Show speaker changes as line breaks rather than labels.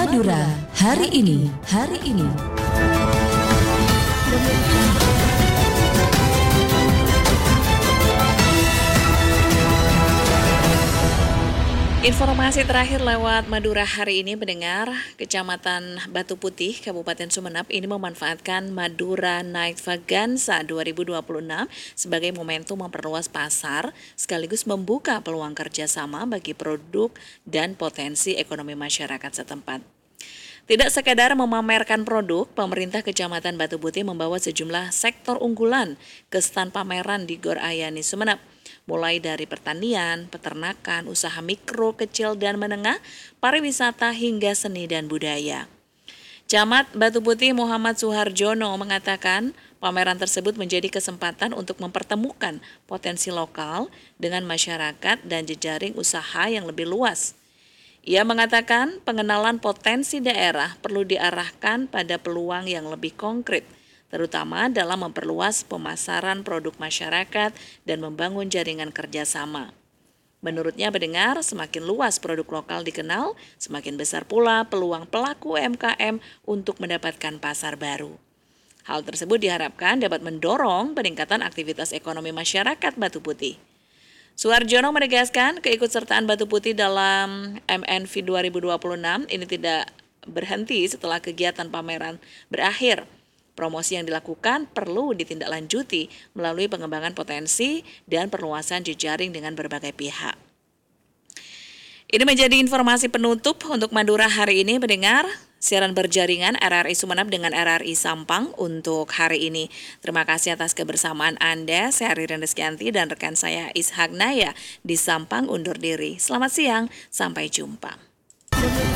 Madura hari ini.
Informasi terakhir lewat Madura hari ini, pendengar. Kecamatan Batu Putih, Kabupaten Sumeneb ini memanfaatkan Madura Night Vaganza 2026 sebagai momentum memperluas pasar sekaligus membuka peluang kerjasama bagi produk dan potensi ekonomi masyarakat setempat. Tidak sekadar memamerkan produk, pemerintah Kecamatan Batu Putih membawa sejumlah sektor unggulan ke stand pameran di Gor Ayani Sumeneb. Mulai dari pertanian, peternakan, usaha mikro, kecil, dan menengah, pariwisata hingga seni dan budaya. Camat Batu Putih Muhammad Suharjono mengatakan pameran tersebut menjadi kesempatan untuk mempertemukan potensi lokal dengan masyarakat dan jejaring usaha yang lebih luas. Ia mengatakan pengenalan potensi daerah perlu diarahkan pada peluang yang lebih konkret, terutama dalam memperluas pemasaran produk masyarakat dan membangun jaringan kerjasama. Menurutnya pendengar, semakin luas produk lokal dikenal, semakin besar pula peluang pelaku UMKM untuk mendapatkan pasar baru. Hal tersebut diharapkan dapat mendorong peningkatan aktivitas ekonomi masyarakat Batu Putih. Suharjono menegaskan keikutsertaan Batu Putih dalam MNV 2026 ini tidak berhenti setelah kegiatan pameran berakhir. Promosi yang dilakukan perlu ditindaklanjuti melalui pengembangan potensi dan perluasan jejaring dengan berbagai pihak. Ini menjadi informasi penutup untuk Madura hari ini, pendengar. Siaran berjaringan RRI Sumeneb dengan RRI Sampang untuk hari ini. Terima kasih atas kebersamaan Anda. Saya Ririn Rizkyanti dan rekan saya Ishak Naya di Sampang undur diri. Selamat siang, sampai jumpa.